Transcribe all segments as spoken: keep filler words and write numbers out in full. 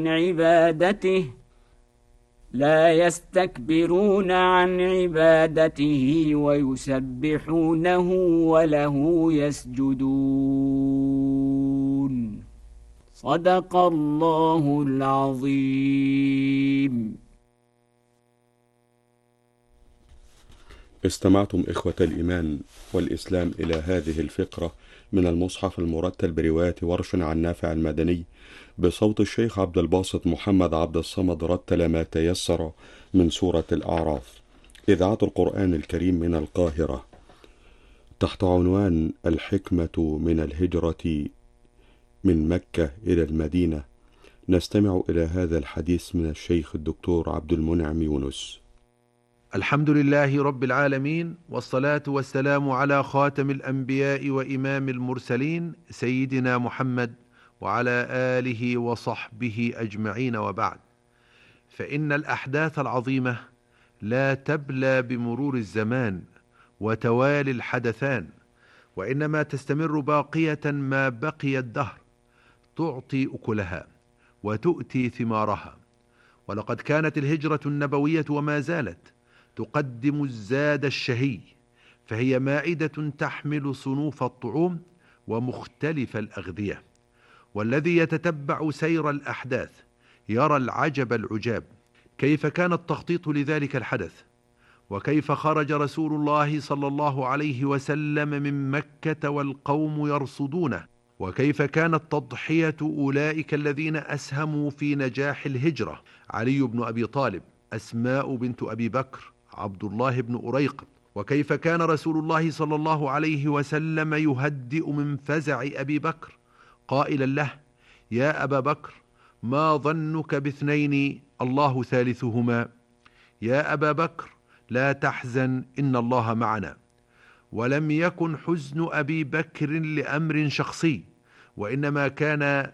عبادته لا يستكبرون عن عبادته ويسبحونه وله يسجدون. صدق الله العظيم. استمعتم إخوة الإيمان والإسلام إلى هذه الفقرة من المصحف المرتل برواية ورش عن نافع المدني بصوت الشيخ عبد الباسط محمد عبد الصمد، رتل ما تيسر من سورة الأعراف، إذاعة القرآن الكريم من القاهرة، تحت عنوان الحكمة من الهجرة من مكة إلى المدينة. نستمع إلى هذا الحديث من الشيخ الدكتور عبد المنعم يونس. الحمد لله رب العالمين، والصلاة والسلام على خاتم الأنبياء وإمام المرسلين سيدنا محمد وعلى آله وصحبه أجمعين، وبعد، فإن الأحداث العظيمة لا تبلى بمرور الزمان وتوالي الحدثان، وإنما تستمر باقية ما بقي الدهر، تعطي أكلها وتؤتي ثمارها. ولقد كانت الهجرة النبوية وما زالت تقدم الزاد الشهي، فهي مائدة تحمل صنوف الطعوم ومختلف الأغذية. والذي يتتبع سير الأحداث يرى العجب العجاب، كيف كان التخطيط لذلك الحدث، وكيف خرج رسول الله صلى الله عليه وسلم من مكة والقوم يرصدونه، وكيف كانت تضحية أولئك الذين أسهموا في نجاح الهجرة: علي بن أبي طالب، أسماء بنت أبي بكر، عبد الله بن أريق. وكيف كان رسول الله صلى الله عليه وسلم يهدئ من فزع أبي بكر قائلا له: يا أبا بكر، ما ظنك باثنين الله ثالثهما؟ يا أبا بكر، لا تحزن، إن الله معنا. ولم يكن حزن أبي بكر لأمر شخصي، وإنما كان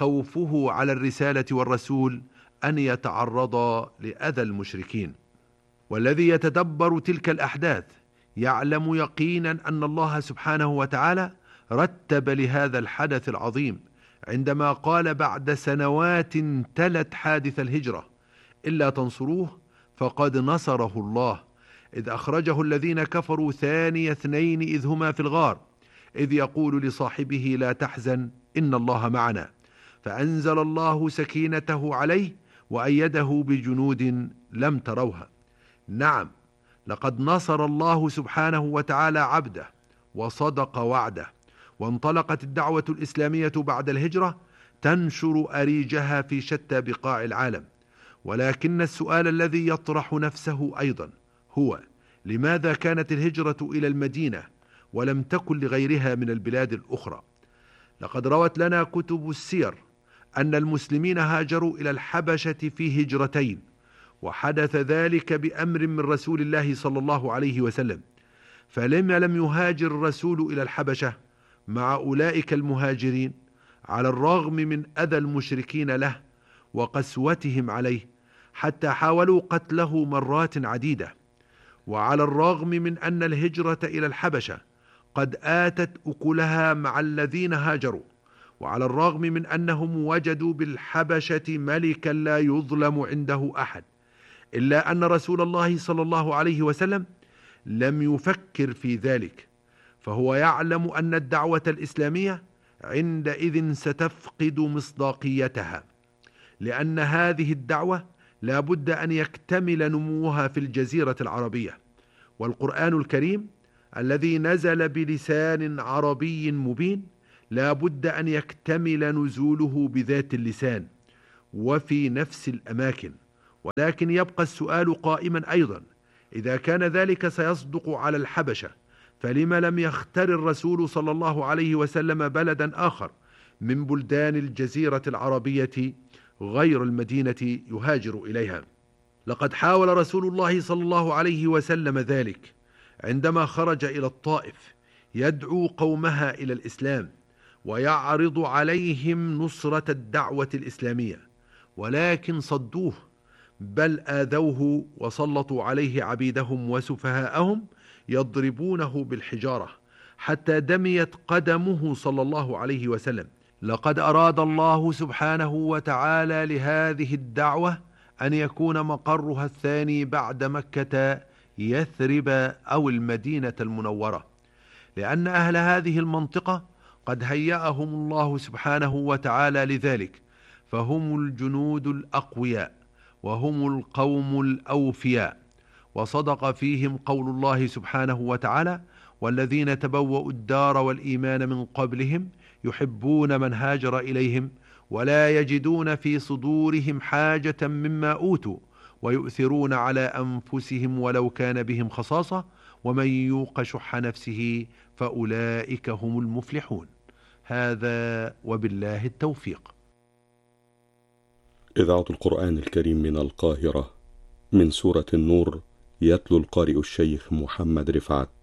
خوفه على الرسالة والرسول أن يتعرض لأذى المشركين. والذي يتدبر تلك الأحداث يعلم يقينا أن الله سبحانه وتعالى رتب لهذا الحدث العظيم عندما قال بعد سنوات تلت حادث الهجرة: إلا تنصروه فقد نصره الله، إذ أخرجه الذين كفروا ثاني اثنين إذ هما في الغار، إذ يقول لصاحبه لا تحزن إن الله معنا، فأنزل الله سكينته عليه وأيده بجنود لم تروها. نعم، لقد نصر الله سبحانه وتعالى عبده وصدق وعده، وانطلقت الدعوة الإسلامية بعد الهجرة تنشر أريجها في شتى بقاع العالم. ولكن السؤال الذي يطرح نفسه أيضا هو: لماذا كانت الهجرة إلى المدينة ولم تكن لغيرها من البلاد الأخرى؟ لقد روت لنا كتب السير أن المسلمين هاجروا إلى الحبشة في هجرتين، وحدث ذلك بأمر من رسول الله صلى الله عليه وسلم. فلما لم يهاجر الرسول إلى الحبشة مع أولئك المهاجرين على الرغم من أذى المشركين له وقسوتهم عليه، حتى حاولوا قتله مرات عديدة، وعلى الرغم من أن الهجرة إلى الحبشة قد آتت أكلها مع الذين هاجروا، وعلى الرغم من أنهم وجدوا بالحبشة ملكا لا يظلم عنده أحد، إلا أن رسول الله صلى الله عليه وسلم لم يفكر في ذلك، فهو يعلم أن الدعوة الإسلامية عندئذ ستفقد مصداقيتها، لأن هذه الدعوة لا بد أن يكتمل نموها في الجزيرة العربية. والقرآن الكريم الذي نزل بلسان عربي مبين لا بد أن يكتمل نزوله بذات اللسان وفي نفس الأماكن. ولكن يبقى السؤال قائما أيضا: إذا كان ذلك سيصدق على الحبشة، فلما لم يختر الرسول صلى الله عليه وسلم بلدا آخر من بلدان الجزيرة العربية غير المدينة يهاجر إليها؟ لقد حاول رسول الله صلى الله عليه وسلم ذلك عندما خرج إلى الطائف يدعو قومها إلى الإسلام ويعرض عليهم نصرة الدعوة الإسلامية، ولكن صدوه، بل آذوه وسلطوا عليه عبيدهم وسفهاءهم يضربونه بالحجارة حتى دميت قدمه صلى الله عليه وسلم، لقد أراد الله سبحانه وتعالى لهذه الدعوة أن يكون مقرها الثاني بعد مكة يثرب أو المدينة المنورة، لأن أهل هذه المنطقة قد هيأهم الله سبحانه وتعالى لذلك، فهم الجنود الأقوياء وهم القوم الأوفياء. وصدق فيهم قول الله سبحانه وتعالى: والذين تبوأوا الدار والإيمان من قبلهم يحبون من هاجر إليهم ولا يجدون في صدورهم حاجة مما أوتوا ويؤثرون على أنفسهم ولو كان بهم خصاصة ومن يوق شح نفسه فأولئك هم المفلحون. هذا وبالله التوفيق. إذاعة القرآن الكريم من القاهرة، من سورة النور، يتلو القارئ الشيخ محمد رفعت.